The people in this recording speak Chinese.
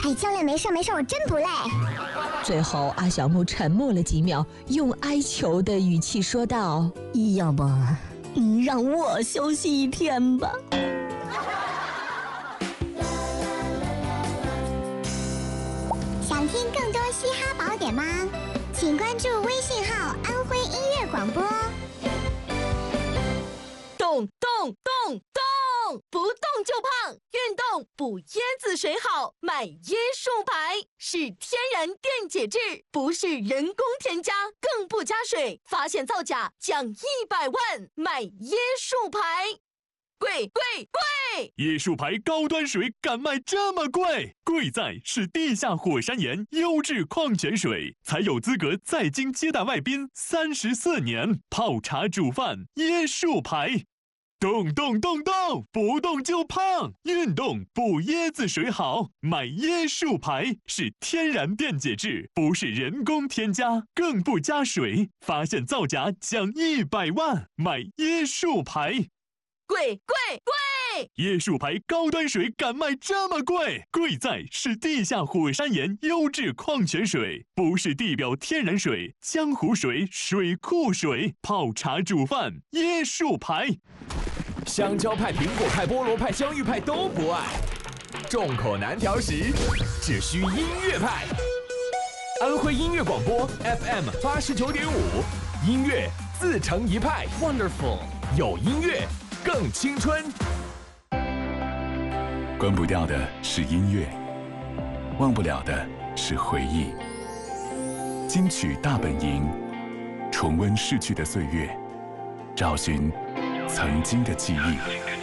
哎，教练，没事，我真不累。 最后，阿小木沉默了几秒，用哀求的语气说道：“ 要不你让我休息一天吧。” 想听更多嘻哈宝典吗？请关注微信号“安徽音乐广播”。 动，不动就胖，运动补椰子水好，买椰树牌是天然电解质，不是人工添加，更不加水，发现造假奖100万，买椰树牌。贵！ 椰树牌高端水敢卖这么贵？贵在是地下火山岩优质矿泉水，才有资格在京接待外宾34年，泡茶煮饭椰树牌。动，不动就胖，运动补椰子水好，买椰树牌是天然电解质，不是人工添加，更不加水，发现造假奖100万，买椰树牌。 贵！ 椰树牌高端水敢卖这么贵？贵在是地下火山岩优质矿泉水，不是地表天然水、江湖水、水库水，泡茶煮饭椰树牌。 香蕉派、苹果派、菠萝派、香芋派都不爱，众口难调时，只需音乐派。安徽音乐广播 FM 89.5，音乐自成一派 ，Wonderful， 有音乐更青春。 关不掉的是音乐，忘不了的是回忆。金曲大本营，重温逝去的岁月，找寻曾经的记忆。